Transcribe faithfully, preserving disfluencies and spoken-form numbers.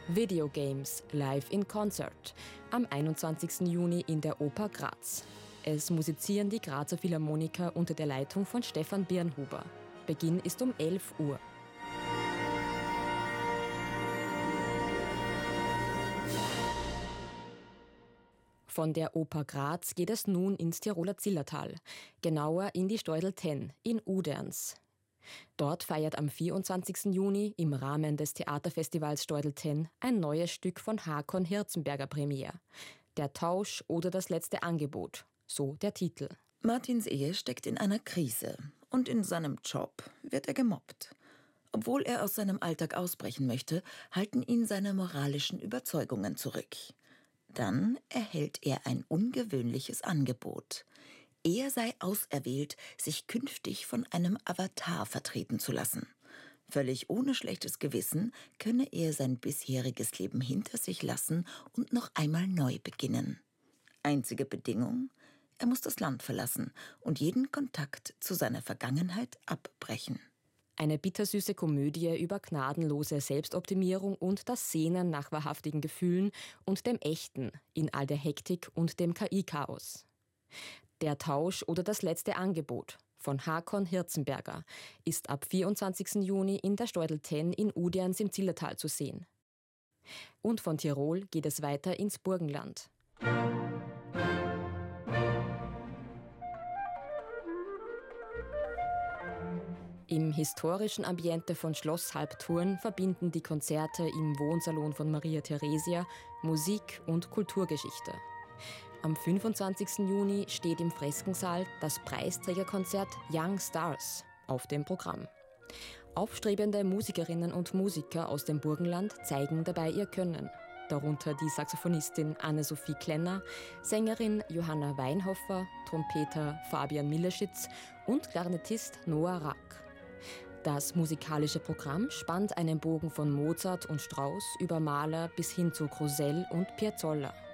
Videogames live in Concert am einundzwanzigsten Juni in der Oper Graz. Es musizieren die Grazer Philharmoniker unter der Leitung von Stefan Birnhuber. Beginn ist um elf Uhr. Von der Oper Graz geht es nun ins Tiroler Zillertal, genauer in die Steudel zehn in Uderns. Dort feiert am vierundzwanzigsten Juni im Rahmen des Theaterfestivals Steudel zehn ein neues Stück von Hakon Hirzenberger Premiere. Der Tausch oder das letzte Angebot, so der Titel. Martins Ehe steckt in einer Krise und in seinem Job wird er gemobbt. Obwohl er aus seinem Alltag ausbrechen möchte, halten ihn seine moralischen Überzeugungen zurück. Dann erhält er ein ungewöhnliches Angebot. Er sei auserwählt, sich künftig von einem Avatar vertreten zu lassen. Völlig ohne schlechtes Gewissen könne er sein bisheriges Leben hinter sich lassen und noch einmal neu beginnen. Einzige Bedingung: Er muss das Land verlassen und jeden Kontakt zu seiner Vergangenheit abbrechen. Eine bittersüße Komödie über gnadenlose Selbstoptimierung und das Sehnen nach wahrhaftigen Gefühlen und dem Echten in all der Hektik und dem K I-Chaos. Der Tausch oder das letzte Angebot von Hakon Hirzenberger ist ab vierundzwanzigsten Juni in der Steudel zehn in Uderns im Zillertal zu sehen. Und von Tirol geht es weiter ins Burgenland. Im historischen Ambiente von Schloss Halbturn verbinden die Konzerte im Wohnsalon von Maria Theresia Musik und Kulturgeschichte. Am fünfundzwanzigsten Juni steht im Freskensaal das Preisträgerkonzert Young Stars auf dem Programm. Aufstrebende Musikerinnen und Musiker aus dem Burgenland zeigen dabei ihr Können. Darunter die Saxophonistin Anne-Sophie Klenner, Sängerin Johanna Weinhofer, Trompeter Fabian Milleschitz und Klarinettist Noah Rack. Das musikalische Programm spannt einen Bogen von Mozart und Strauss über Mahler bis hin zu Crosel und Piazzolla.